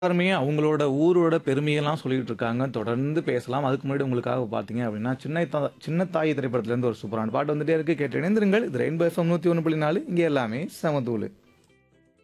எல்லாருமே அவங்களோட ஊரோட பெருமையெல்லாம் சொல்லிட்டு இருக்காங்க. தொடர்ந்து பேசலாம். அதுக்கு முன்னாடி உங்களுக்காக பார்த்தீங்க அப்படின்னா, சின்ன தாய் திரைப்படத்திலேருந்து ஒரு சூப்பரான பாட்டு வந்துட்டே இருக்கு. கேட்டு இணைந்திருங்கள். இது ரெயின்போ எஃப்எம் 101.4 இங்க எல்லாமே சமதூளு.